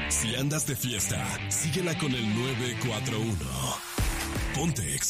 Si andas de fiesta, síguela con el 941. Ponte Exa.